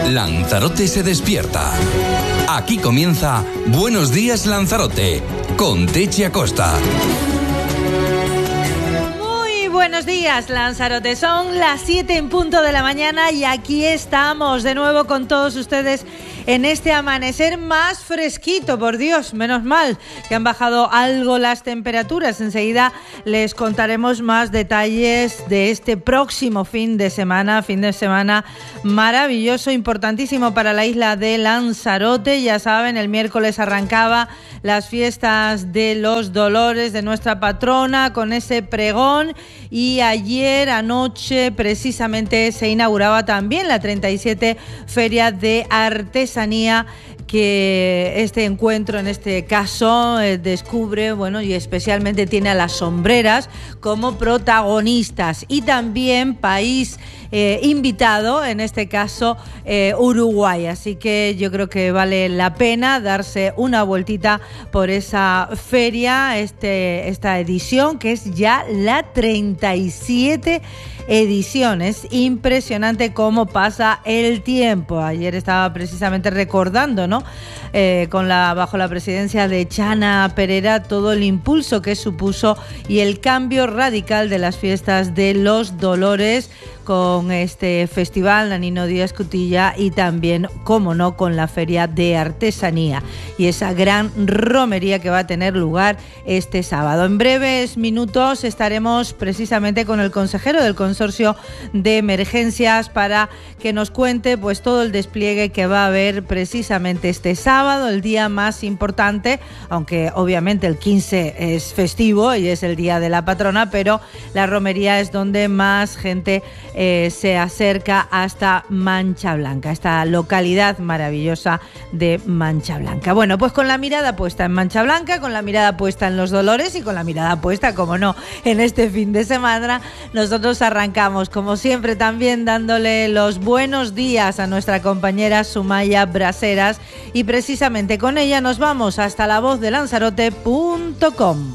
Lanzarote se despierta. Aquí comienza Buenos Días Lanzarote, con Techi Acosta. Muy buenos días, Lanzarote. Son las 7 en punto de la mañana y aquí estamos de nuevo con todos ustedes en este amanecer más fresquito, por Dios, menos mal que han bajado algo las temperaturas. Enseguida les contaremos más detalles de este próximo fin de semana maravilloso, importantísimo para la isla de Lanzarote. Ya saben, el miércoles arrancaba las fiestas de los Dolores de nuestra patrona con ese pregón, y ayer anoche precisamente se inauguraba también la 37 Feria de Artesanía, que este encuentro en este caso descubre, y especialmente tiene a las sombreras como protagonistas, y también país invitado, en este caso Uruguay. Así que yo creo que vale la pena darse una vueltita por esa feria, esta edición, que es ya la 37 edición. Es impresionante cómo pasa el tiempo. Ayer estaba precisamente recordando, bajo la presidencia de Chana Perera, todo el impulso que supuso y el cambio radical de las fiestas de los Dolores con este festival Nanino Díaz Cutilla, y también, cómo no, con la Feria de Artesanía y esa gran romería que va a tener lugar este sábado. En breves minutos estaremos precisamente con el consejero del Consorcio de Emergencias para que nos cuente todo el despliegue que va a haber precisamente este sábado, el día más importante, aunque obviamente el 15 es festivo y es el día de la patrona, pero la romería es donde más gente se acerca hasta Mancha Blanca, esta localidad maravillosa de Mancha Blanca. Bueno, pues con la mirada puesta en Mancha Blanca, con la mirada puesta en los Dolores y con la mirada puesta, como no, en este fin de semana, nosotros arrancamos, como siempre, también dándole los buenos días a nuestra compañera Sumaya Braseras, y precisamente con ella nos vamos hasta lavozdelanzarote.com.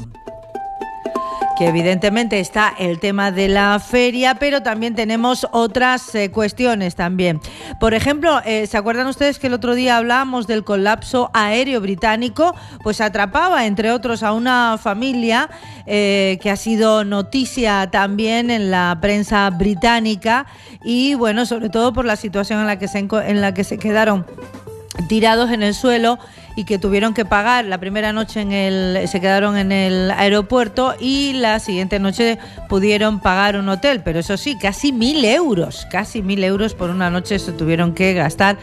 que evidentemente está el tema de la feria, pero también tenemos otras cuestiones también. Por ejemplo, ¿se acuerdan ustedes que el otro día hablábamos del colapso aéreo británico? Pues atrapaba, entre otros, a una familia que ha sido noticia también en la prensa británica, y bueno, sobre todo por la situación en la que se quedaron tirados en el suelo y que tuvieron que pagar. La primera noche se quedaron en el aeropuerto y la siguiente noche pudieron pagar un hotel, pero eso sí, casi 1.000 euros por una noche se tuvieron que gastar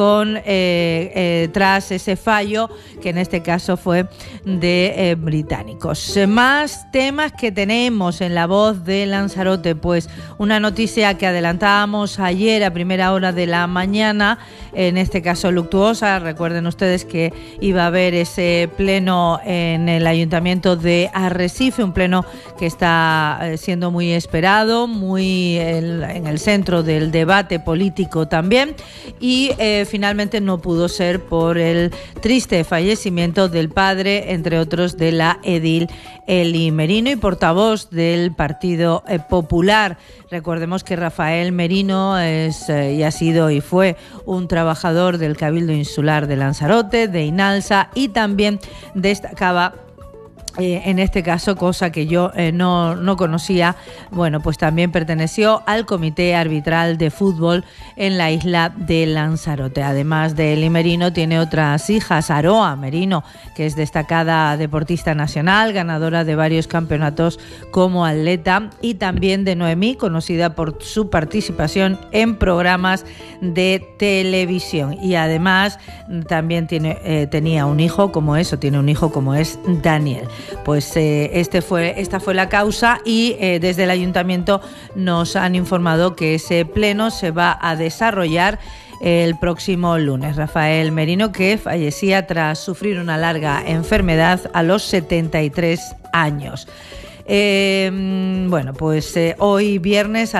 tras ese fallo, que en este caso fue de británicos. Más temas que tenemos en La Voz de Lanzarote, pues una noticia que adelantábamos ayer a primera hora de la mañana, en este caso luctuosa. Recuerden ustedes que iba a haber ese pleno en el Ayuntamiento de Arrecife, un pleno que está siendo muy esperado, muy en el centro del debate político también, y finalmente no pudo ser por el triste fallecimiento del padre, entre otros, de la edil Eli Merino y portavoz del Partido Popular. Recordemos que Rafael Merino es y ha sido y fue un trabajador del Cabildo Insular de Lanzarote, de INALSA, y también destacaba en este caso, cosa que yo no conocía, pues también perteneció al Comité Arbitral de Fútbol en la isla de Lanzarote. Además de Eli Merino, tiene otras hijas: Aroa Merino, que es destacada deportista nacional, ganadora de varios campeonatos como atleta, y también de Noemí, conocida por su participación en programas de televisión. Y además también tenía un hijo como es Daniel. Pues esta fue la causa, y desde el ayuntamiento nos han informado que ese pleno se va a desarrollar el próximo lunes. Rafael Merino, que fallecía tras sufrir una larga enfermedad a los 73 años. Hoy viernes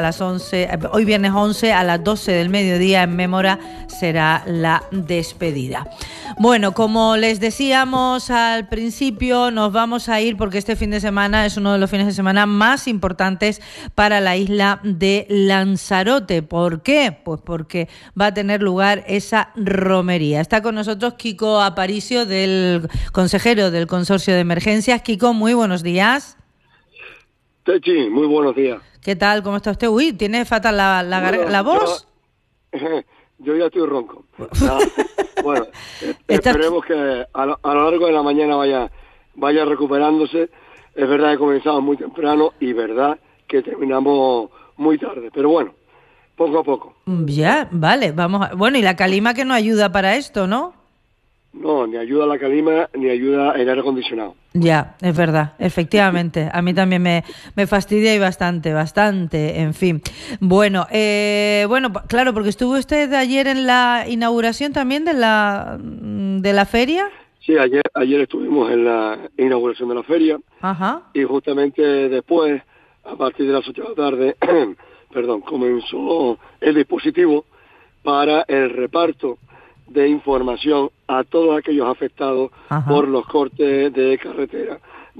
11 a las 12 del mediodía en Mémora será la despedida. Bueno, como les decíamos al principio, nos vamos a ir porque este fin de semana es uno de los fines de semana más importantes para la isla de Lanzarote. ¿Por qué? Pues porque va a tener lugar esa romería. Está con nosotros Kiko Aparicio, del consejero del Consorcio de Emergencias. Kiko, muy buenos días. Techi, muy buenos días. ¿Qué tal? ¿Cómo está usted? Uy, ¿tiene fatal la voz? Yo ya estoy ronco. Bueno, esperemos que a lo largo de la mañana vaya recuperándose. Es verdad que comenzamos muy temprano y verdad que terminamos muy tarde, pero bueno, poco a poco. Ya, vale, vamos a... Bueno, y la calima que no ayuda para esto, ¿no? No, ni ayuda la calima, ni ayuda el aire acondicionado. Ya, es verdad, efectivamente. A mí también me fastidia y bastante, en fin. Bueno, claro, porque estuvo usted ayer en la inauguración también de la feria. Sí, ayer estuvimos en la inauguración de la feria. Ajá. Y justamente después, a partir de las 8 de la tarde, comenzó el dispositivo para el reparto de información a todos aquellos afectados Ajá. por los cortes de carretera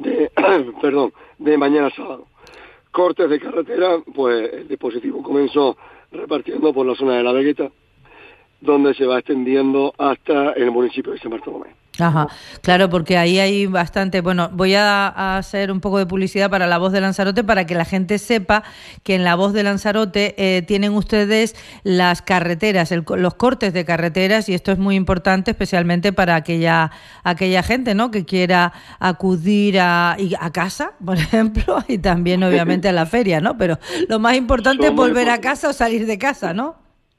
de mañana sábado. Cortes de carretera, pues el dispositivo comenzó repartiendo por la zona de La Vegueta, donde se va extendiendo hasta el municipio de San Bartolomé. Ajá, claro, porque ahí hay bastante... Bueno, voy a hacer un poco de publicidad para La Voz de Lanzarote para que la gente sepa que en La Voz de Lanzarote tienen ustedes las carreteras, los cortes de carreteras, y esto es muy importante especialmente para aquella gente, ¿no?, que quiera acudir a casa, por ejemplo, y también obviamente a la feria, ¿no? Pero lo más importante es volver a casa o salir de casa, ¿no?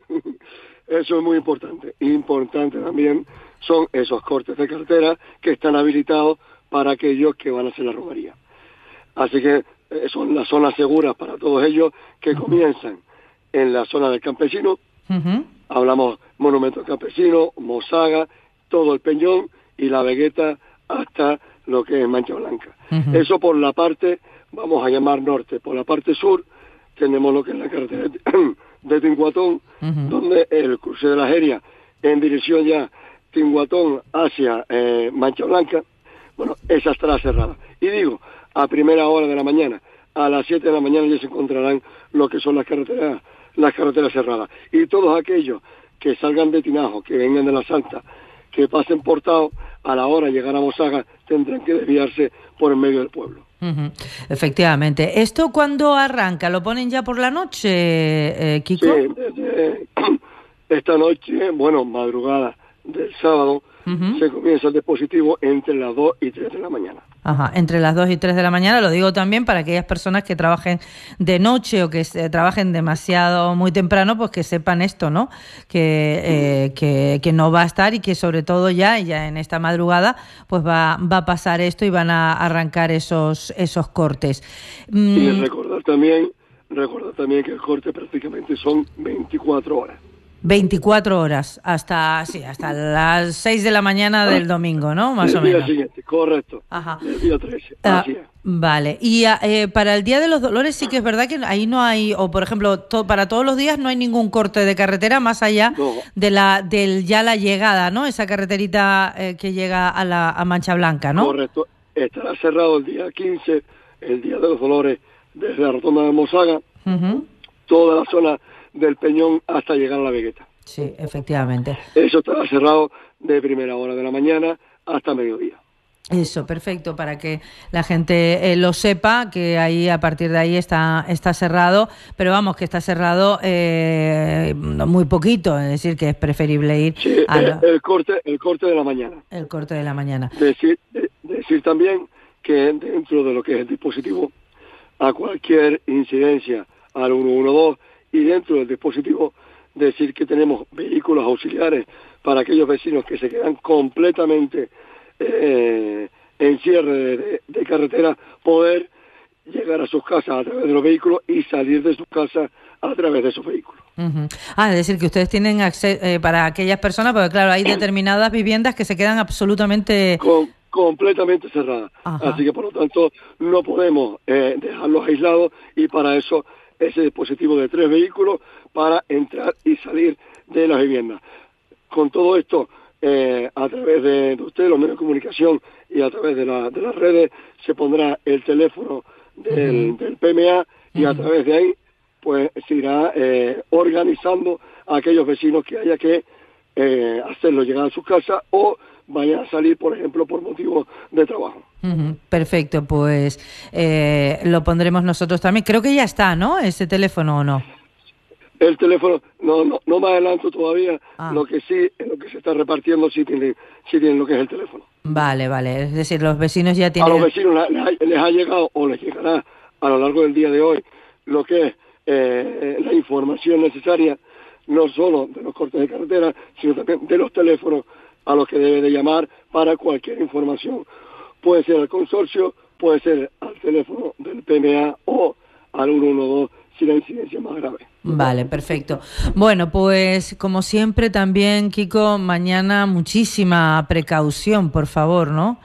Eso es muy importante. Importante también son esos cortes de carretera que están habilitados para aquellos que van a hacer la romería. Así que son las zonas seguras para todos ellos que comienzan en la zona del Campesino. Uh-huh. Hablamos Monumento Campesino, Mosaga, todo el Peñón y La Vegueta hasta lo que es Mancha Blanca. Uh-huh. Eso por la parte, vamos a llamar norte. Por la parte sur tenemos lo que es la carretera de Tinguatón, uh-huh, donde el cruce de la Jeria en dirección ya Tinguatón hacia Mancha Blanca, bueno, esa estará cerrada. Y digo, a primera hora de la mañana, a las 7 de la mañana ya se encontrarán lo que son las carreteras cerradas. Y todos aquellos que salgan de Tinajo, que vengan de la Santa, que pasen por Tao, a la hora de llegar a Mosaga, tendrán que desviarse por el medio del pueblo. Uh-huh. Efectivamente. ¿Esto cuándo arranca? ¿Lo ponen ya por la noche, Kiko? Sí, desde esta noche, bueno, madrugada del sábado, uh-huh, se comienza el dispositivo entre las 2 y 3 de la mañana. Ajá, entre las 2 y 3 de la mañana, lo digo también para aquellas personas que trabajen de noche o que trabajen demasiado muy temprano, pues que sepan esto, ¿no? Que no va a estar y que sobre todo ya en esta madrugada pues va a pasar esto y van a arrancar esos cortes. Y recordar también que el corte prácticamente son 24 horas. 24 horas, hasta las 6 de la mañana del domingo, ¿no? Más o menos. El día siguiente, correcto. Ajá. El día 13, así es. Vale. Y para el Día de los Dolores sí que es verdad que ahí no hay, o por ejemplo, para todos los días no hay ningún corte de carretera más allá de la llegada, ¿no? Esa carreterita que llega a Mancha Blanca, ¿no? Correcto. Estará cerrado el día 15, el Día de los Dolores, desde la rotonda de Mosaga, uh-huh, toda la zona del Peñón hasta llegar a La Vegueta. Sí, efectivamente. Eso estará cerrado de primera hora de la mañana hasta mediodía. Eso, perfecto, para que la gente lo sepa, que ahí a partir de ahí está cerrado, pero vamos, que está cerrado muy poquito, es decir, que es preferible ir el corte de la mañana. El corte de la mañana. Decir también que dentro de lo que es el dispositivo, a cualquier incidencia al 112, y dentro del dispositivo decir que tenemos vehículos auxiliares para aquellos vecinos que se quedan completamente en cierre de carretera, poder llegar a sus casas a través de los vehículos y salir de sus casas a través de esos vehículos. Uh-huh. Es decir, que ustedes tienen acceso para aquellas personas, porque claro, hay determinadas viviendas que se quedan absolutamente... completamente cerradas. Ajá. Así que por lo tanto no podemos dejarlos aislados, y para eso ese dispositivo de 3 vehículos para entrar y salir de las viviendas. Con todo esto, a través de usted, los medios de comunicación, y a través de las redes se pondrá el teléfono del PMA, y a través de ahí pues se irá organizando a aquellos vecinos que haya que hacerlo llegar a su casa o vayan a salir, por ejemplo, por motivos de trabajo. Perfecto, pues lo pondremos nosotros también. Creo que ya está, ¿no? Ese teléfono, ¿o no? El teléfono, no me adelanto todavía. Lo que sí, en lo que se está repartiendo, sí tienen lo que es el teléfono. Vale, es decir, los vecinos ya tienen... A los vecinos les ha llegado o les llegará a lo largo del día de hoy lo que es la información necesaria, no solo de los cortes de carretera, sino también de los teléfonos a los que debe de llamar para cualquier información. Puede ser al consorcio, puede ser al teléfono del PMA o al 112 si la incidencia es más grave. Vale, perfecto. Bueno, pues como siempre también, Kiko, mañana muchísima precaución, por favor, ¿no?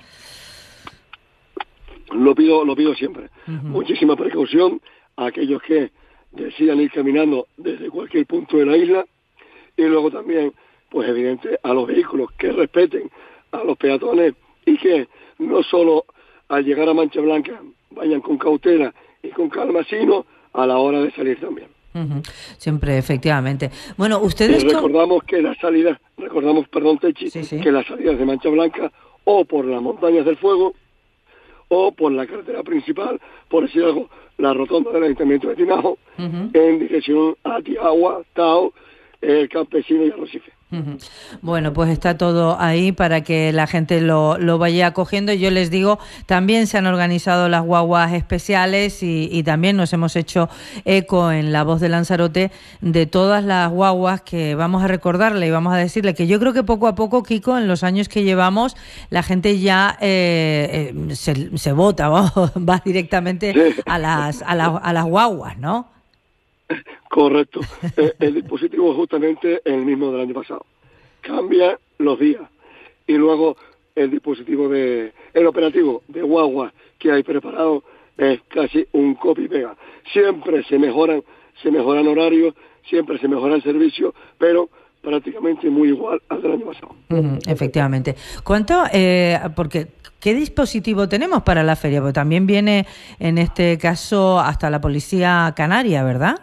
Lo pido siempre. Muchísima precaución a aquellos que decidan ir caminando desde cualquier punto de la isla, y luego también, pues evidente, a los vehículos que respeten a los peatones y que no solo al llegar a Mancha Blanca vayan con cautela y con calma, sino a la hora de salir también. Siempre, efectivamente. Bueno, ustedes... Recordamos, Techi, sí. que las salidas de Mancha Blanca o por las montañas del Fuego o por la carretera principal, por decir algo, la rotonda del Ayuntamiento de Tinajo, en dirección a Tiagua, Tao, Campesino y Arrecife. Bueno, pues está todo ahí para que la gente lo vaya cogiendo. Yo les digo, también se han organizado las guaguas especiales y también nos hemos hecho eco en La Voz de Lanzarote de todas las guaguas que vamos a recordarle y vamos a decirle que yo creo que poco a poco, Kiko, en los años que llevamos, la gente ya se vota, va directamente a las guaguas, ¿no? Correcto. El dispositivo es justamente el mismo del año pasado. Cambia los días. Y luego el operativo de guagua que hay preparado es casi un copy-pega. Siempre se mejoran horarios, siempre se mejoran servicios, pero prácticamente muy igual al del año pasado. Efectivamente. ¿Cuánto? Porque ¿qué dispositivo tenemos para la feria? Porque también viene, en este caso, hasta la Policía Canaria, ¿verdad?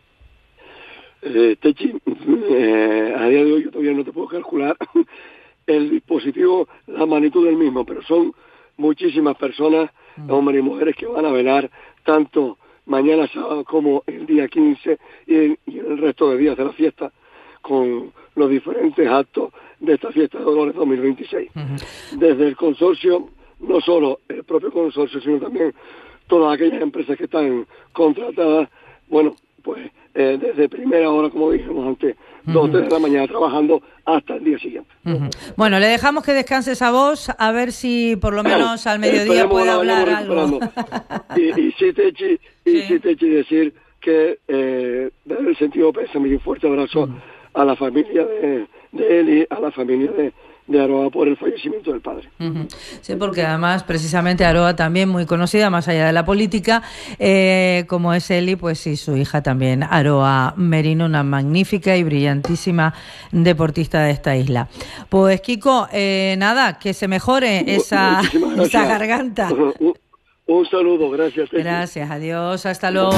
Techi, a día de hoy yo todavía no te puedo calcular el dispositivo, la magnitud del mismo, pero son muchísimas personas, hombres y mujeres, que van a velar tanto mañana sábado como el día 15 y el resto de días de la fiesta, con los diferentes actos de esta fiesta de Dolores 2026. Desde el consorcio, no solo el propio consorcio, sino también todas aquellas empresas que están contratadas, bueno, pues desde primera hora, como dijimos antes, 2 o 3 de la mañana trabajando hasta el día siguiente. Bueno, le dejamos que descanse esa voz, a ver si por lo menos al mediodía puede hablar algo. Y sí, Techi, decir que dar el sentido pésame y un fuerte abrazo a la familia de Eli, a la familia de Aroa por el fallecimiento del padre. Sí, porque además precisamente Aroa también muy conocida más allá de la política, como es Eli, pues sí, su hija también, Aroa Merino, una magnífica y brillantísima deportista de esta isla. Pues Kiko, nada, que se mejore esa garganta. Un saludo, gracias. Gracias, adiós, hasta luego.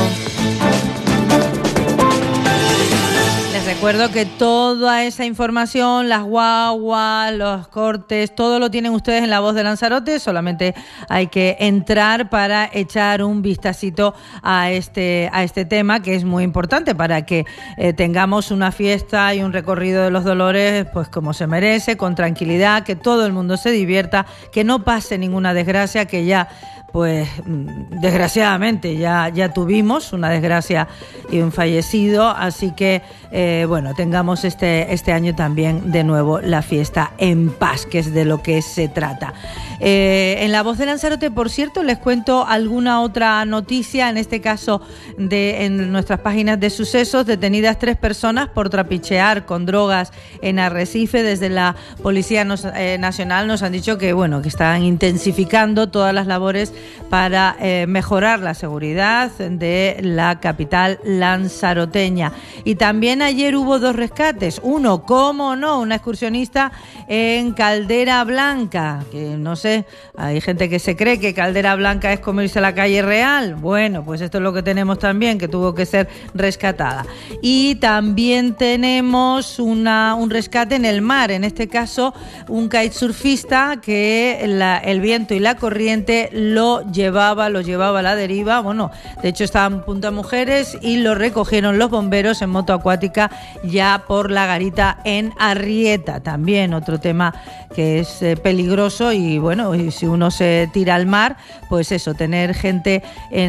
Les recuerdo que toda esa información, las guaguas, los cortes, todo lo tienen ustedes en La Voz de Lanzarote. Solamente hay que entrar para echar un vistacito a este tema, que es muy importante para que tengamos una fiesta y un recorrido de los Dolores pues como se merece, con tranquilidad, que todo el mundo se divierta, que no pase ninguna desgracia, que ya pues desgraciadamente ya tuvimos una desgracia y un fallecido, así que bueno, tengamos este año también de nuevo la fiesta en paz, que es de lo que se trata. En La Voz de Lanzarote, por cierto, les cuento alguna otra noticia, en este caso en nuestras páginas de sucesos. Detenidas 3 personas por trapichear con drogas en Arrecife. Desde la Policía Nacional nos han dicho que que están intensificando todas las labores para mejorar la seguridad de la capital lanzaroteña. Y también ayer ayer hubo 2 rescates. Uno, cómo no, una excursionista en Caldera Blanca, que no sé, hay gente que se cree que Caldera Blanca es como irse a la calle real. Bueno, pues esto es lo que tenemos también, que tuvo que ser rescatada. Y también tenemos un rescate en el mar, en este caso un kitesurfista que el viento y la corriente lo llevaba a la deriva. Bueno, de hecho estaba en Punta Mujeres y lo recogieron los bomberos en moto acuática ya por la garita en Arrieta. También otro tema que es peligroso y bueno, y si uno se tira al mar, pues eso, tener gente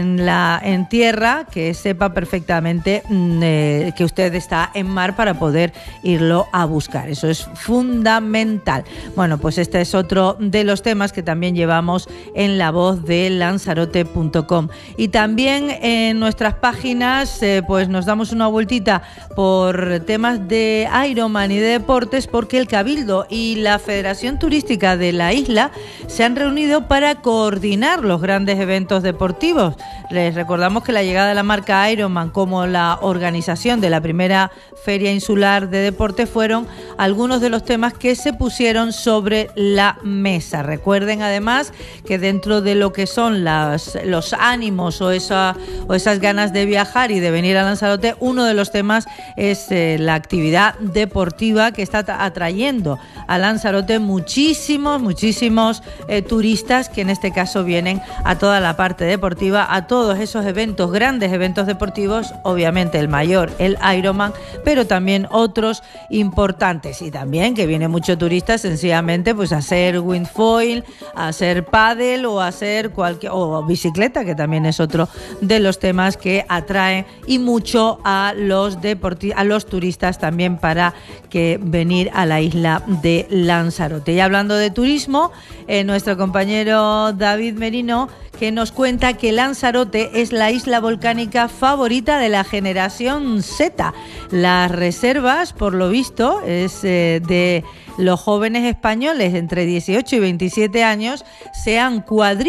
en tierra que sepa perfectamente que usted está en mar para poder irlo a buscar. Eso es fundamental. Bueno, pues este es otro de los temas que también llevamos en La Voz de Lanzarote.com. Y también en nuestras páginas pues nos damos una vueltita por temas de Ironman y de deportes, porque el Cabildo y la Federación Turística de la isla se han reunido para coordinar los grandes eventos deportivos. Les recordamos que la llegada de la marca Ironman como la organización de la primera Feria Insular de Deportes fueron algunos de los temas que se pusieron sobre la mesa. Recuerden además que dentro de lo que son los ánimos o esas ganas de viajar y de venir a Lanzarote, uno de los temas es la actividad deportiva que está atrayendo a Lanzarote muchísimos turistas que en este caso vienen a toda la parte deportiva, a todos esos eventos, grandes eventos deportivos, obviamente el mayor, el Ironman, pero también otros importantes, y también que viene mucho turista sencillamente pues a hacer windfoil, a hacer pádel o a hacer o bicicleta, que también es otro de los temas que atraen y mucho a los turistas también para que venir a la isla de Lanzarote. Y hablando de turismo, nuestro compañero David Merino, que nos cuenta que Lanzarote es la isla volcánica favorita de la generación Z. Las reservas, por lo visto, es de los jóvenes españoles entre 18 y 27 años se han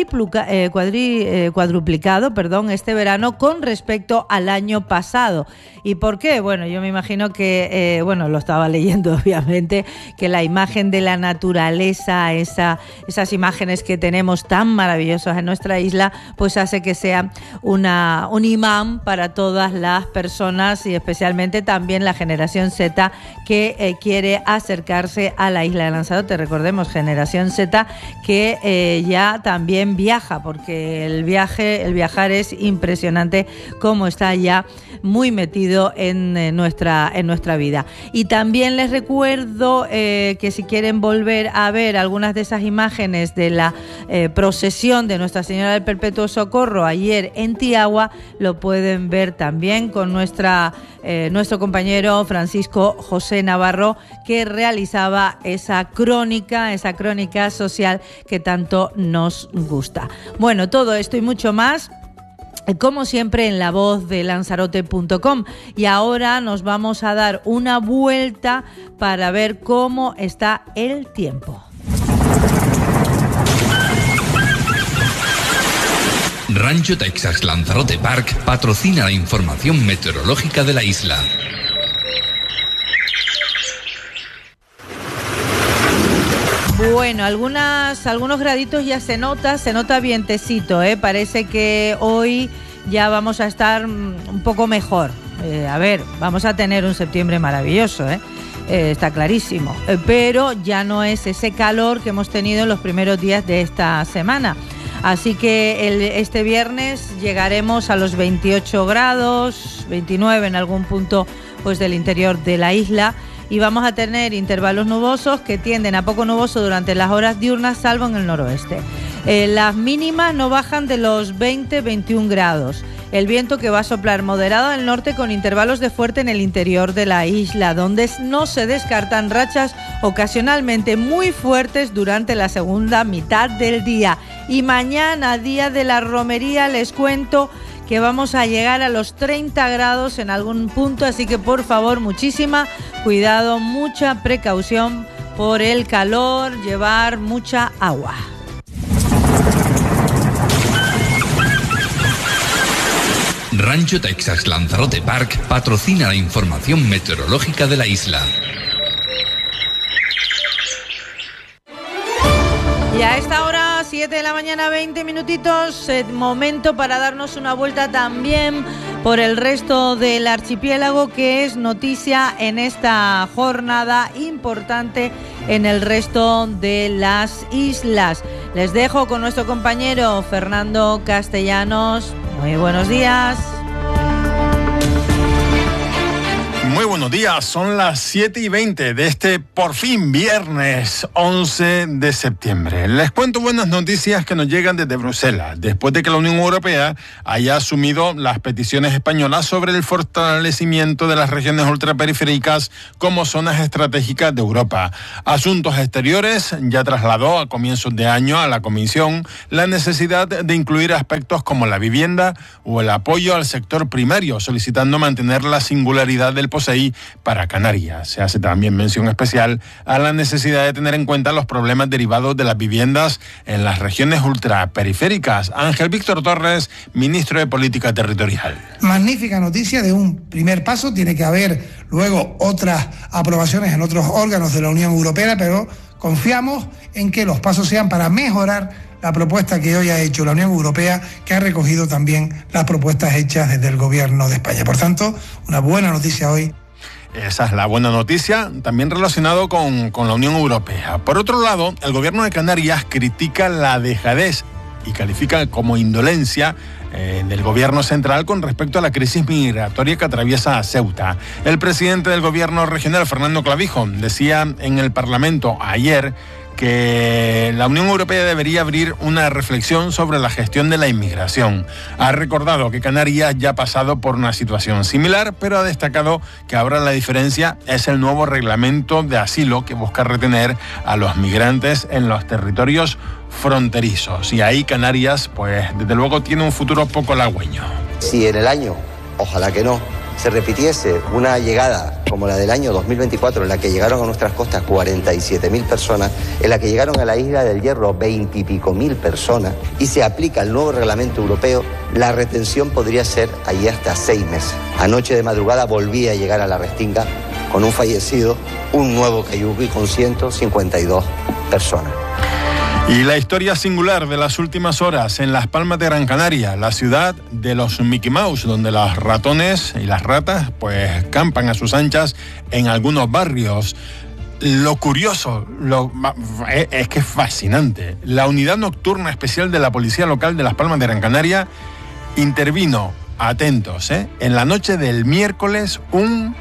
cuadruplicado este verano con respecto al año pasado. ¿Y por qué? Bueno, yo me imagino que, lo estaba leyendo obviamente, que la imagen de la naturaleza, esas imágenes que tenemos tan maravillosas en nuestra isla, pues hace que sea un imán para todas las personas y especialmente también la generación Z que quiere acercarse a la isla de Lanzarote. Recordemos, generación Z que ya también viaja, porque el viajar es impresionante cómo está ya muy metido en nuestra vida. Y también les recuerdo que si quieren volver a ver algunas de esas imágenes de la procesión de Nuestra Señora del Perpetuo Socorro ayer en Tiagua, lo pueden ver también con nuestro compañero Francisco José Navarro, que realizaba esa crónica social que tanto nos gusta. Bueno, todo esto y mucho más, como siempre, en La Voz de Lanzarote.com. Y ahora nos vamos a dar una vuelta para ver cómo está el tiempo. Rancho Texas Lanzarote Park patrocina la información meteorológica de la isla. Bueno, algunos graditos ya se nota vientecito, parece que hoy ya vamos a estar un poco mejor. Vamos a tener un septiembre maravilloso, está clarísimo, pero ya no es ese calor que hemos tenido en los primeros días de esta semana. Así que este viernes llegaremos a los 28 grados, 29 en algún punto pues del interior de la isla, y vamos a tener intervalos nubosos que tienden a poco nuboso durante las horas diurnas, salvo en el noroeste. Las mínimas no bajan de los 20-21 grados. El viento que va a soplar moderado al norte con intervalos de fuerte en el interior de la isla, donde no se descartan rachas ocasionalmente muy fuertes durante la segunda mitad del día. Y mañana, día de la romería, les cuento que vamos a llegar a los 30 grados en algún punto, así que por favor, muchísima cuidado, mucha precaución por el calor, llevar mucha agua. Rancho Texas Lanzarote Park patrocina la información meteorológica de la isla. Y a esta hora, 7 de la mañana, 20 minutitos, momento para darnos una vuelta también por el resto del archipiélago, que es noticia en esta jornada importante en el resto de las islas. Les dejo con nuestro compañero Fernando Castellanos. Muy buenos días. Muy buenos días, son las 7:20 de este por fin viernes 11 de septiembre. Les cuento buenas noticias que nos llegan desde Bruselas, después de que la Unión Europea haya asumido las peticiones españolas sobre el fortalecimiento de las regiones ultraperiféricas como zonas estratégicas de Europa. Asuntos Exteriores ya trasladó a comienzos de año a la Comisión la necesidad de incluir aspectos como la vivienda o el apoyo al sector primario, solicitando mantener la singularidad del POSEI para Canarias. Se hace también mención especial a la necesidad de tener en cuenta los problemas derivados de las viviendas en las regiones ultraperiféricas. Ángel Víctor Torres, ministro de Política Territorial. Magnífica noticia de un primer paso. Tiene que haber luego otras aprobaciones en otros órganos de la Unión Europea, pero confiamos en que los pasos sean para mejorar la propuesta que hoy ha hecho la Unión Europea, que ha recogido también las propuestas hechas desde el Gobierno de España. Por tanto, una buena noticia hoy. Esa es la buena noticia, también relacionado con la Unión Europea. Por otro lado, el Gobierno de Canarias critica la dejadez y califica como indolencia del Gobierno central con respecto a la crisis migratoria que atraviesa a Ceuta. El presidente del Gobierno regional, Fernando Clavijo, decía en el Parlamento ayer que la Unión Europea debería abrir una reflexión sobre la gestión de la inmigración. Ha recordado que Canarias ya ha pasado por una situación similar, pero ha destacado que ahora la diferencia es el nuevo reglamento de asilo que busca retener a los migrantes en los territorios fronterizos. Y ahí Canarias, pues desde luego, tiene un futuro poco halagüeño. Si en el año, ojalá que no, se repitiese una llegada como la del año 2024, en la que llegaron a nuestras costas 47.000 personas, en la que llegaron a la isla del Hierro 20 y pico mil personas, y se aplica el nuevo reglamento europeo, la retención podría ser allí hasta 6 meses. Anoche de madrugada volví a llegar a la Restinga con un fallecido, un nuevo Cayubi con 152 personas. Y la historia singular de las últimas horas en Las Palmas de Gran Canaria, la ciudad de los Mickey Mouse, donde los ratones y las ratas pues campan a sus anchas en algunos barrios. Lo curioso es que es fascinante. La unidad nocturna especial de la Policía Local de Las Palmas de Gran Canaria intervino, atentos, en la noche del miércoles un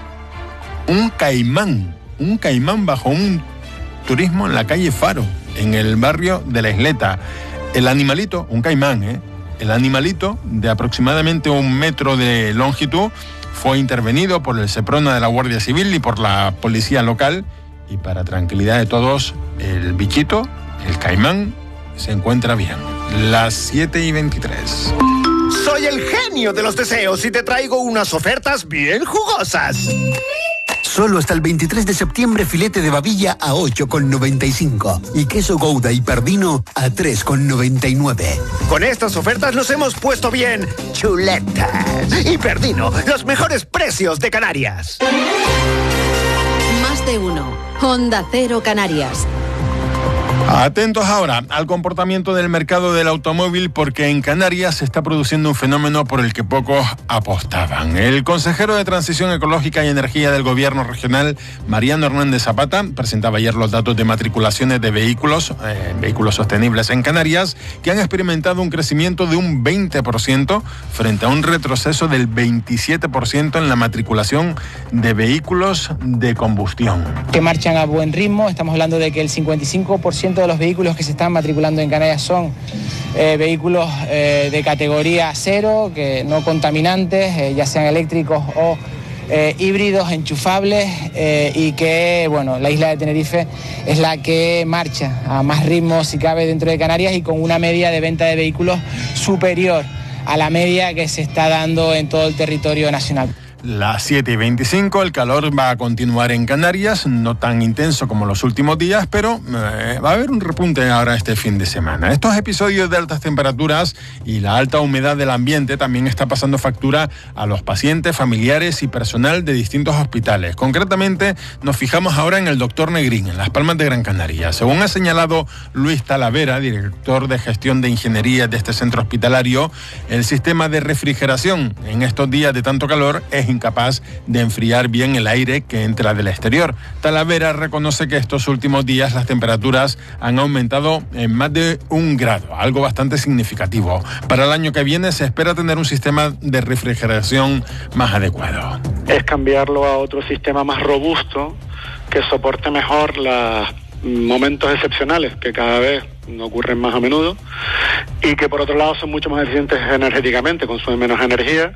caimán bajo un turismo en la calle Faro, en el barrio de La Isleta. El animalito, un caimán, el animalito de aproximadamente 1 metro de longitud fue intervenido por el Seprona de la Guardia Civil y por la policía local, y para tranquilidad de todos, el bichito, el caimán, se encuentra bien. Las 7:23. Soy el genio de los deseos y te traigo unas ofertas bien jugosas. Solo hasta el 23 de septiembre filete de babilla a 8,95 y queso Gouda y Pardino a 3,99. Con estas ofertas nos hemos puesto bien chuletas. Y Pardino, los mejores precios de Canarias. Más de uno. Honda Cero Canarias. Atentos ahora al comportamiento del mercado del automóvil, porque en Canarias se está produciendo un fenómeno por el que pocos apostaban. El consejero de Transición Ecológica y Energía del Gobierno regional, Mariano Hernández Zapata, presentaba ayer los datos de matriculaciones de vehículos sostenibles en Canarias, que han experimentado un crecimiento de un 20% frente a un retroceso del 27% en la matriculación de vehículos de combustión. Que marchan a buen ritmo. Estamos hablando de que el 55% de los vehículos que se están matriculando en Canarias son vehículos de categoría 0, que no contaminantes, ya sean eléctricos o híbridos enchufables, y que, bueno, la isla de Tenerife es la que marcha a más ritmo, si cabe, dentro de Canarias, y con una media de venta de vehículos superior a la media que se está dando en todo el territorio nacional. Las 7:25, el calor va a continuar en Canarias, no tan intenso como los últimos días, pero va a haber un repunte ahora este fin de semana. Estos episodios de altas temperaturas y la alta humedad del ambiente también está pasando factura a los pacientes, familiares y personal de distintos hospitales. Concretamente, nos fijamos ahora en el Dr. Negrín, en Las Palmas de Gran Canaria. Según ha señalado Luis Talavera, director de gestión de ingeniería de este centro hospitalario, el sistema de refrigeración en estos días de tanto calor es incapaz de enfriar bien el aire que entra del exterior. Talavera reconoce que estos últimos días las temperaturas han aumentado en más de 1 grado, algo bastante significativo. Para el año que viene se espera tener un sistema de refrigeración más adecuado. Es cambiarlo a otro sistema más robusto que soporte mejor los momentos excepcionales que cada vez ocurren más a menudo y que por otro lado son mucho más eficientes energéticamente, consumen menos energía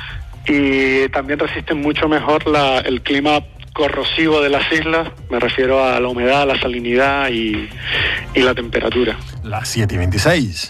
y también resisten mucho mejor el clima corrosivo de las islas, me refiero a la humedad, la salinidad y la temperatura. Las 7:26.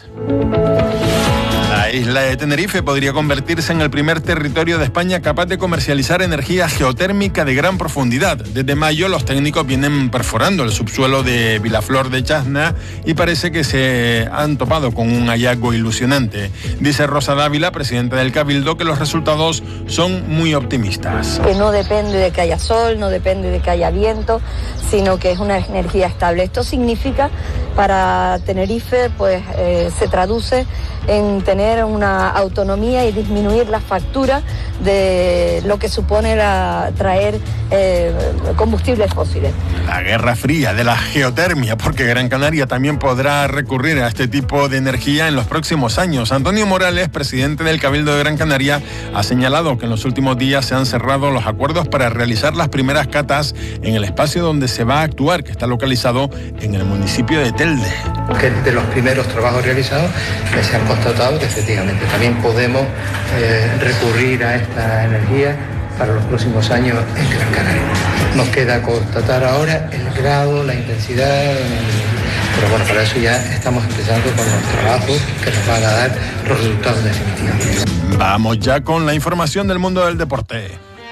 La isla de Tenerife podría convertirse en el primer territorio de España capaz de comercializar energía geotérmica de gran profundidad. Desde mayo los técnicos vienen perforando el subsuelo de Vilaflor de Chasna y parece que se han topado con un hallazgo ilusionante. Dice Rosa Dávila, presidenta del Cabildo, que los resultados son muy optimistas. Que no depende de que haya sol, no depende de que haya viento, sino que es una energía estable. Esto significa para Tenerife, pues se traduce en tener una autonomía y disminuir la factura de lo que supone traer combustibles fósiles. La guerra fría de la geotermia, porque Gran Canaria también podrá recurrir a este tipo de energía en los próximos años. Antonio Morales, presidente del Cabildo de Gran Canaria, ha señalado que en los últimos días se han cerrado los acuerdos para realizar las primeras catas en el espacio donde se va a actuar, que está localizado en el municipio de Telde. Que de los primeros trabajos realizados se han constatado que efectivamente también podemos recurrir a esta energía para los próximos años en Gran Canaria. Nos queda constatar ahora el grado, la intensidad, pero bueno, para eso ya estamos empezando con los trabajos que nos van a dar los resultados definitivos. Vamos ya con la información del mundo del deporte.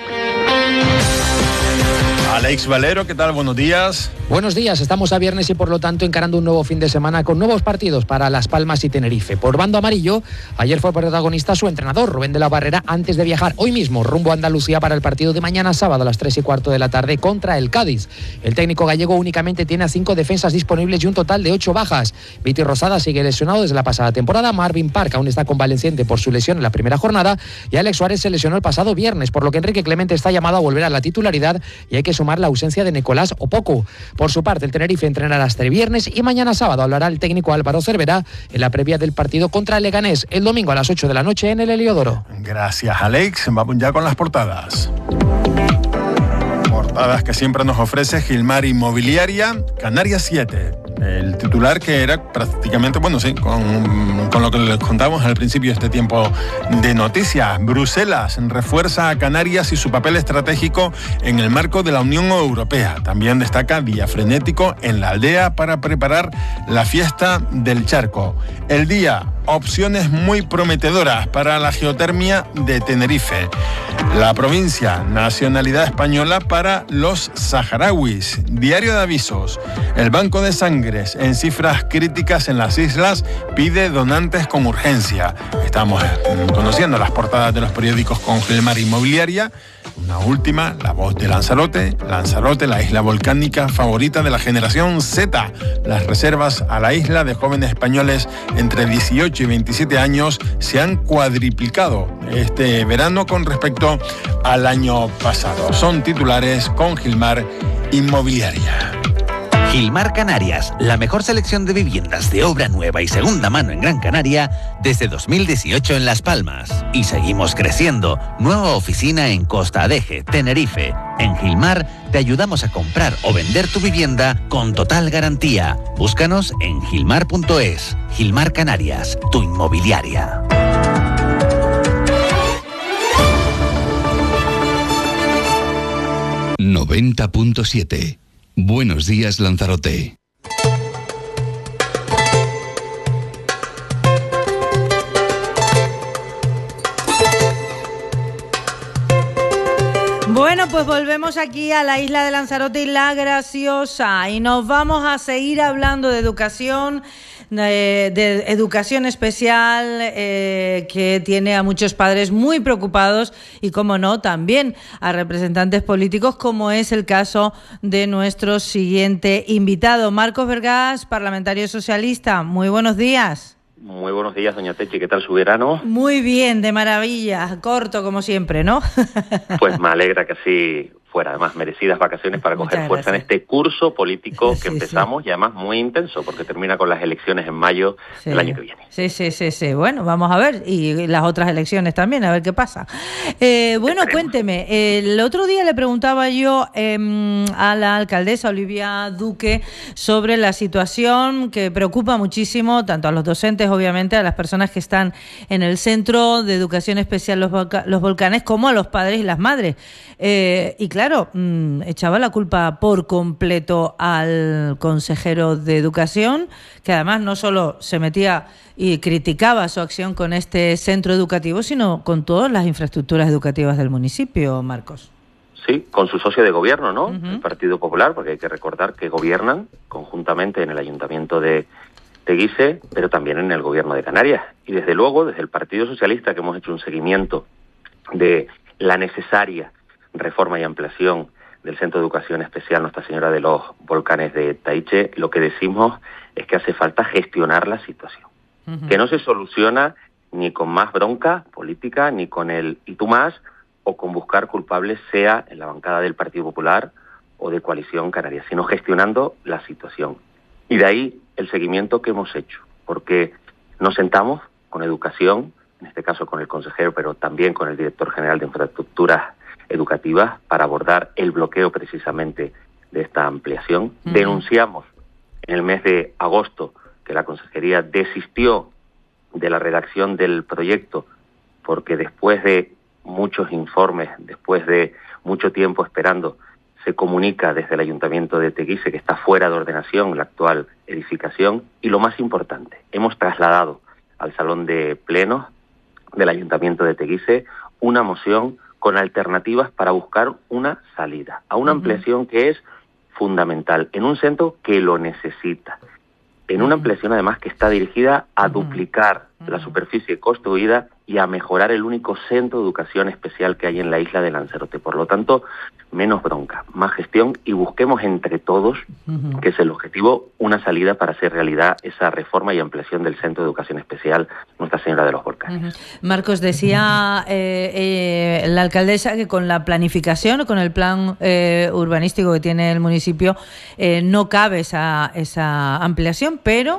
Alex Valero, ¿qué tal? Buenos días. Buenos días, estamos a viernes y por lo tanto encarando un nuevo fin de semana con nuevos partidos para Las Palmas y Tenerife. Por bando amarillo, ayer fue protagonista su entrenador, Rubén de la Barrera, antes de viajar hoy mismo rumbo a Andalucía para el partido de mañana sábado a las 3:15 de la tarde contra el Cádiz. El técnico gallego únicamente tiene a 5 defensas disponibles y un total de 8 bajas. Viti Rosada sigue lesionado desde la pasada temporada, Marvin Park aún está convaleciente por su lesión en la primera jornada y Alex Suárez se lesionó el pasado viernes, por lo que Enrique Clemente está llamado a volver a la titularidad y hay que sumar la ausencia de Nicolás Opoku. Por su parte, el Tenerife entrenará hasta el viernes y mañana sábado hablará el técnico Álvaro Cervera en la previa del partido contra el Leganés el domingo a las 8 de la noche en el Heliodoro. Gracias, Alex. Vamos ya con las portadas. Portadas que siempre nos ofrece Gilmar Inmobiliaria, Canarias 7. El titular que era prácticamente, bueno, sí, con lo que les contamos al principio de este tiempo de noticias. Bruselas refuerza a Canarias y su papel estratégico en el marco de la Unión Europea. También destaca día frenético en la aldea para preparar la fiesta del charco. El día, opciones muy prometedoras para la geotermia de Tenerife. La provincia, nacionalidad española para los saharauis. Diario de avisos. El Banco de Sangre, en cifras críticas en las islas, pide donantes con urgencia. Estamos conociendo las portadas de los periódicos con Gilmar Inmobiliaria. Una última, La Voz de Lanzarote. Lanzarote, la isla volcánica favorita de la generación Z. Las reservas a la isla de jóvenes españoles entre 18 y 27 años se han cuadriplicado este verano con respecto al año pasado. Son titulares con Gilmar Inmobiliaria. Gilmar Canarias, la mejor selección de viviendas de obra nueva y segunda mano en Gran Canaria desde 2018 en Las Palmas. Y seguimos creciendo. Nueva oficina en Costa Adeje, Tenerife. En Gilmar te ayudamos a comprar o vender tu vivienda con total garantía. Búscanos en gilmar.es. Gilmar Canarias, tu inmobiliaria. ...90.7... Buenos días, Lanzarote. Bueno, pues volvemos aquí a la isla de Lanzarote y La Graciosa y nos vamos a seguir hablando de educación, de educación especial que tiene a muchos padres muy preocupados y, como no, también a representantes políticos, como es el caso de nuestro siguiente invitado, Marcos Vergás, parlamentario socialista. Muy buenos días. Muy buenos días, doña Techi. ¿Qué tal su verano? Muy bien, de maravilla. Corto, como siempre, ¿no? Pues me alegra que así fuera. Además, merecidas vacaciones para coger fuerza en este curso político que empezamos y además muy intenso, porque termina con las elecciones en mayo del año que viene. Sí. Bueno, vamos a ver. Y las otras elecciones también, a ver qué pasa. Bueno, cuénteme. El otro día le preguntaba yo a la alcaldesa Olivia Duque sobre la situación que preocupa muchísimo tanto a los docentes, obviamente, a las personas que están en el Centro de Educación Especial Los Volcanes, como a los padres y las madres. Y claro, echaba la culpa por completo al consejero de Educación, que además no solo se metía y criticaba su acción con este centro educativo, sino con todas las infraestructuras educativas del municipio, Marcos. Sí, con su socio de gobierno, ¿no? El Partido Popular, porque hay que recordar que gobiernan conjuntamente en el Ayuntamiento de Teguise, pero también en el Gobierno de Canarias. Y desde luego, desde el Partido Socialista, que hemos hecho un seguimiento de la necesaria reforma y ampliación del Centro de Educación Especial Nuestra Señora de los Volcanes de Taiche, lo que decimos es que hace falta gestionar la situación, que no se soluciona ni con más bronca política, ni con el y tú más, o con buscar culpables, sea en la bancada del Partido Popular o de Coalición Canaria, sino gestionando la situación. Y de ahí el seguimiento que hemos hecho, porque nos sentamos con Educación, en este caso con el consejero, pero también con el director general de Infraestructuras Educativas, para abordar el bloqueo precisamente de esta ampliación. Denunciamos en el mes de agosto que la Consejería desistió de la redacción del proyecto porque después de muchos informes, después de mucho tiempo esperando, se comunica desde el Ayuntamiento de Teguise que está fuera de ordenación la actual edificación y, lo más importante, hemos trasladado al Salón de Plenos del Ayuntamiento de Teguise una moción con alternativas para buscar una salida a una ampliación que es fundamental en un centro que lo necesita, en una ampliación además que está dirigida a duplicar la superficie construida y a mejorar el único centro de educación especial que hay en la isla de Lanzarote. Por lo tanto, menos bronca, más gestión y busquemos entre todos, que es el objetivo, una salida para hacer realidad esa reforma y ampliación del Centro de Educación Especial Nuestra Señora de los Volcanes. Marcos, decía la alcaldesa que con la planificación o con el plan urbanístico que tiene el municipio no cabe esa ampliación, pero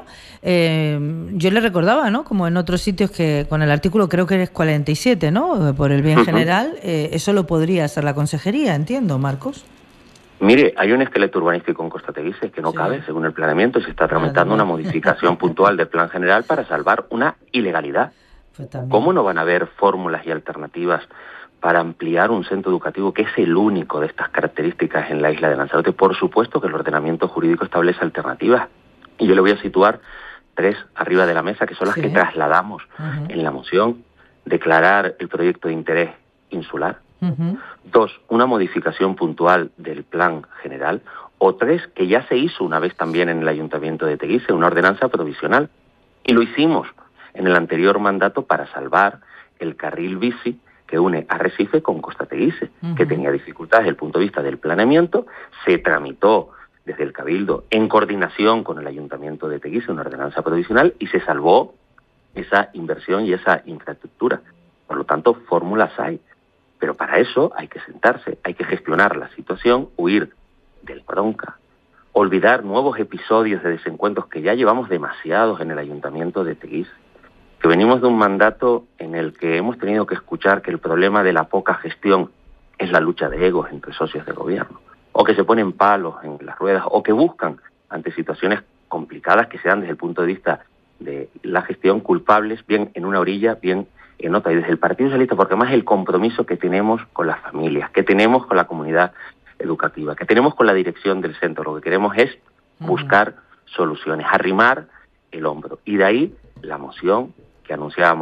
yo le recordaba, ¿no?, como en otros sitios, que con el artículo creo que es 47, ¿no?, por el bien general, eso lo podría hacer la consejería, entiendo, Marcos. Mire, hay un esqueleto urbanístico en Costa Teguise que no cabe según el planeamiento y se está tramitando una modificación puntual del plan general para salvar una ilegalidad. ¿Cómo no van a haber fórmulas y alternativas para ampliar un centro educativo que es el único de estas características en la isla de Lanzarote? Por supuesto que el ordenamiento jurídico establece alternativas y yo le voy a situar 3 arriba de la mesa, que son las que trasladamos en la moción. Declarar el proyecto de interés insular. 2, una modificación puntual del plan general. O 3, que ya se hizo una vez también en el Ayuntamiento de Teguise, una ordenanza provisional. Y lo hicimos en el anterior mandato para salvar el carril bici que une Arrecife con Costa Teguise, que tenía dificultades desde el punto de vista del planeamiento. Se tramitó desde el Cabildo, en coordinación con el Ayuntamiento de Teguise, una ordenanza provisional, y se salvó esa inversión y esa infraestructura. Por lo tanto, fórmulas hay. Pero para eso hay que sentarse, hay que gestionar la situación, huir del bronca, olvidar nuevos episodios de desencuentros que ya llevamos demasiados en el Ayuntamiento de Teguise, que venimos de un mandato en el que hemos tenido que escuchar que el problema de la poca gestión es la lucha de egos entre socios de gobierno, o que se ponen palos en las ruedas, o que buscan, ante situaciones complicadas que se dan desde el punto de vista de la gestión, culpables, bien en una orilla, bien en otra. Y desde el Partido Socialista, porque además el compromiso que tenemos con las familias, que tenemos con la comunidad educativa, que tenemos con la dirección del centro, lo que queremos es buscar soluciones, arrimar el hombro. Y de ahí la moción que anunciábamos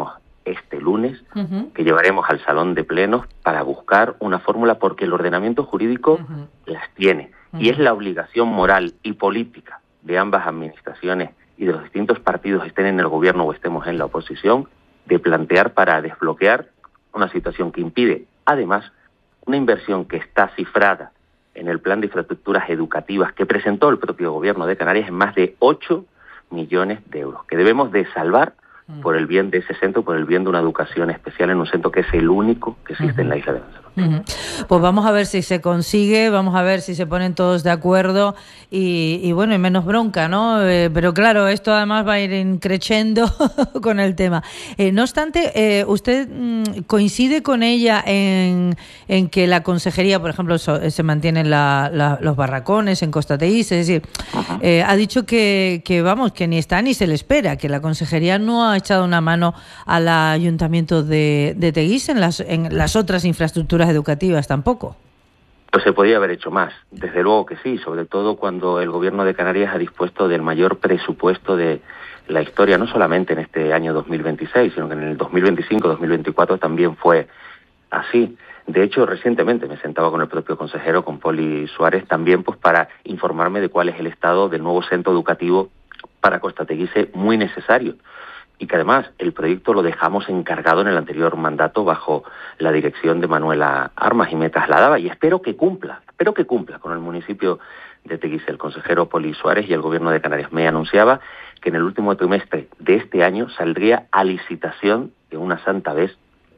este lunes, que llevaremos al Salón de Plenos para buscar una fórmula, porque el ordenamiento jurídico las tiene, y es la obligación moral y política de ambas administraciones y de los distintos partidos, estén en el gobierno o estemos en la oposición, de plantear para desbloquear una situación que impide, además, una inversión que está cifrada en el plan de infraestructuras educativas que presentó el propio gobierno de Canarias en más de 8 millones de euros, que debemos de salvar por el bien de ese centro, por el bien de una educación especial en un centro que es el único que existe en la isla de Lanzarote. Pues vamos a ver si se consigue, vamos a ver si se ponen todos de acuerdo y bueno, y menos bronca, ¿no? Pero claro, esto además va a ir creciendo con el tema. No obstante, ¿usted coincide con ella en que la consejería, por ejemplo, se mantienen los barracones en Costa Teguise? Es decir, ha dicho que vamos, que ni está ni se le espera, que la consejería no ha echado una mano al ayuntamiento de Teguise en las otras infraestructuras educativas tampoco. Pues se podía haber hecho más, desde luego que sí, sobre todo cuando el gobierno de Canarias ha dispuesto del mayor presupuesto de la historia, no solamente en este año 2026, sino que en el 2025-2024 también fue así. De hecho, recientemente me sentaba con el propio consejero, con Poli Suárez, también pues para informarme de cuál es el estado del nuevo centro educativo para Costa Teguise, muy necesario. Y que además el proyecto lo dejamos encargado en el anterior mandato bajo la dirección de Manuela Armas y me trasladaba, y espero que cumpla con el municipio de Teguise. El consejero Poli Suárez y el gobierno de Canarias me anunciaba que en el último trimestre de este año saldría a licitación de una santa vez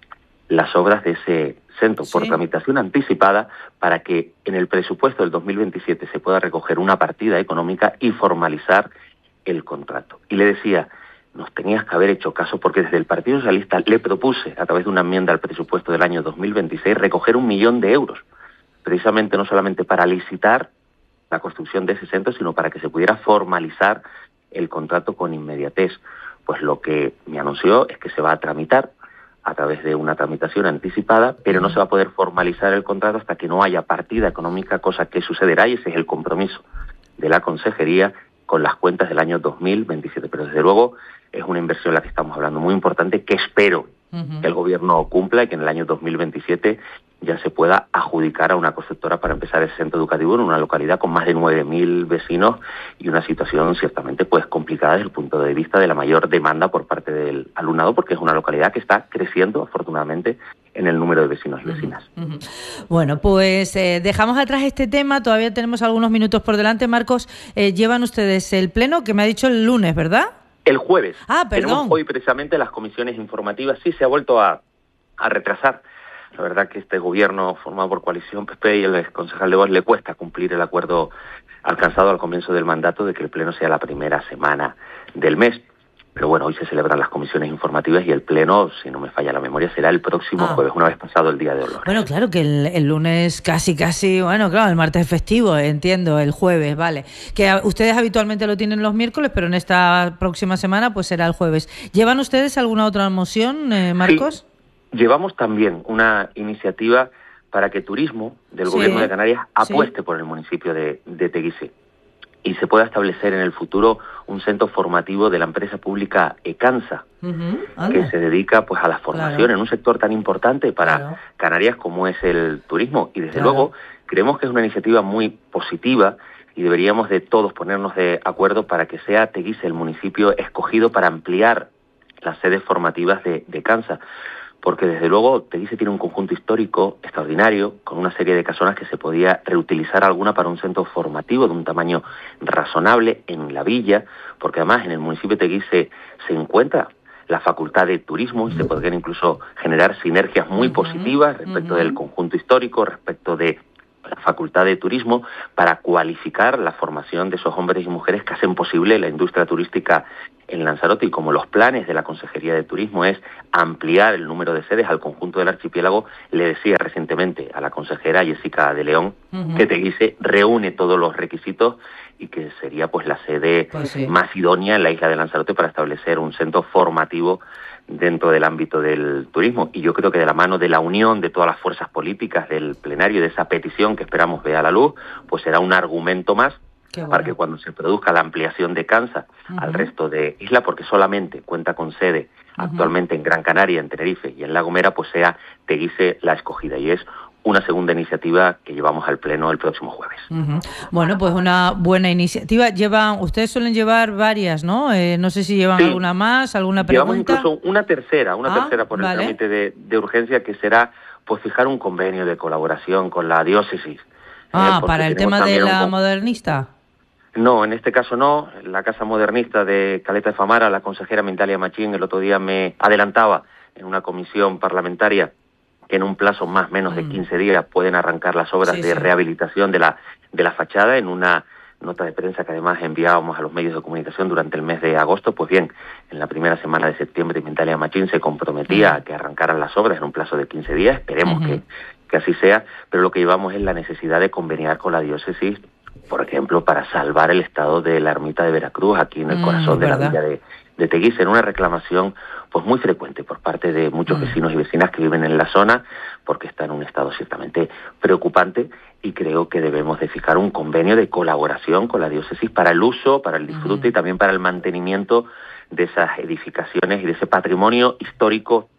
las obras de ese centro por tramitación anticipada, para que en el presupuesto del 2027 se pueda recoger una partida económica y formalizar el contrato. Y le decía, nos tenías que haber hecho caso, porque desde el Partido Socialista le propuse, a través de una enmienda al presupuesto del año 2026, recoger 1 millón de euros, precisamente no solamente para licitar la construcción de ese centro, sino para que se pudiera formalizar el contrato con inmediatez. Pues lo que me anunció es que se va a tramitar a través de una tramitación anticipada, pero no se va a poder formalizar el contrato hasta que no haya partida económica, cosa que sucederá, y ese es el compromiso de la consejería con las cuentas del año 2027. Pero desde luego es una inversión en la que estamos hablando muy importante, que espero que el gobierno cumpla y que en el año 2027 ya se pueda adjudicar a una constructora para empezar ese centro educativo en una localidad con más de 9.000 vecinos y una situación ciertamente pues complicada desde el punto de vista de la mayor demanda por parte del alumnado, porque es una localidad que está creciendo afortunadamente en el número de vecinos y vecinas. Bueno, pues dejamos atrás este tema, todavía tenemos algunos minutos por delante. Marcos, llevan ustedes el pleno, que me ha dicho el lunes, ¿verdad? El jueves. Perdón. Tenemos hoy precisamente las comisiones informativas. Sí, se ha vuelto a retrasar. La verdad que este gobierno formado por coalición PP y el concejal de Vox le cuesta cumplir el acuerdo alcanzado al comienzo del mandato de que el pleno sea la primera semana del mes. Pero bueno, hoy se celebran las comisiones informativas y el pleno, si no me falla la memoria, será el próximo jueves, una vez pasado el Día de Dolores. Bueno, claro que el lunes casi, bueno, claro, el martes es festivo, entiendo, el jueves, vale. Que ustedes habitualmente lo tienen los miércoles, pero en esta próxima semana pues será el jueves. ¿Llevan ustedes alguna otra moción, Marcos? Sí, llevamos también una iniciativa para que Turismo del Gobierno de Canarias apueste por el municipio de Teguise y se pueda establecer en el futuro un centro formativo de la empresa pública Ecansa, que se dedica pues a la formación en un sector tan importante para Canarias como es el turismo. Y desde luego creemos que es una iniciativa muy positiva y deberíamos de todos ponernos de acuerdo para que sea Teguise el municipio escogido para ampliar las sedes formativas de Ecansa. Porque desde luego Teguise tiene un conjunto histórico extraordinario, con una serie de casonas que se podía reutilizar alguna para un centro formativo de un tamaño razonable en la villa, porque además en el municipio de Teguise se encuentra la Facultad de Turismo y se podrían incluso generar sinergias muy positivas respecto del conjunto histórico, respecto de la Facultad de Turismo, para cualificar la formación de esos hombres y mujeres que hacen posible la industria turística en Lanzarote. Y como los planes de la Consejería de Turismo es ampliar el número de sedes al conjunto del archipiélago, le decía recientemente a la consejera Jessica de León que Teguise reúne todos los requisitos y que sería pues la sede más idónea en la isla de Lanzarote para establecer un centro formativo dentro del ámbito del turismo. Y yo creo que de la mano de la unión de todas las fuerzas políticas del plenario, de esa petición que esperamos vea la luz, pues será un argumento más para que cuando se produzca la ampliación de Kansas al resto de isla, porque solamente cuenta con sede actualmente en Gran Canaria, en Tenerife y en La Gomera, pues sea Teguise la escogida, y es una segunda iniciativa que llevamos al Pleno el próximo jueves. Bueno, pues una buena iniciativa. Ustedes suelen llevar varias, ¿no? No sé si llevan alguna más, alguna pregunta. Llevamos incluso una tercera por el trámite de urgencia, que será pues fijar un convenio de colaboración con la diócesis. Para el tema de la modernista. No, en este caso no. La Casa Modernista de Caleta de Famara, la consejera Mindalia Machín, el otro día me adelantaba en una comisión parlamentaria que en un plazo más o menos de 15 días pueden arrancar las obras de rehabilitación de la fachada. En una nota de prensa que además enviábamos a los medios de comunicación durante el mes de agosto, pues bien, en la primera semana de septiembre Mindalia Machín se comprometía a que arrancaran las obras en un plazo de 15 días. Esperemos que así sea, pero lo que llevamos es la necesidad de conveniar con la diócesis, por ejemplo, para salvar el estado de la ermita de Veracruz, aquí en el corazón de la villa de Teguise, en una reclamación pues muy frecuente por parte de muchos vecinos y vecinas que viven en la zona, porque está en un estado ciertamente preocupante, y creo que debemos de fijar un convenio de colaboración con la diócesis para el uso, para el disfrute y también para el mantenimiento de esas edificaciones y de ese patrimonio histórico